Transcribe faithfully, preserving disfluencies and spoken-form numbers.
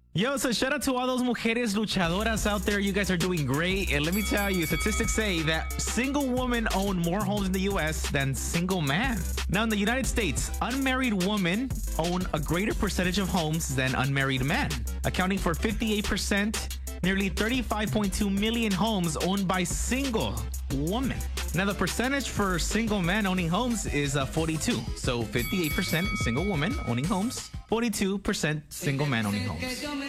Yo, so shout out to all those mujeres luchadoras out there. You guys are doing great. And let me tell you, statistics say that single women own more homes in the U S than single men. Now, in the United States, unmarried women own a greater percentage of homes than unmarried men, accounting for fifty-eight percent, nearly thirty-five point two million homes owned by single women. Now, the percentage for single men owning homes is uh, forty-two. So fifty-eight percent single women owning homes, forty-two percent single men owning homes.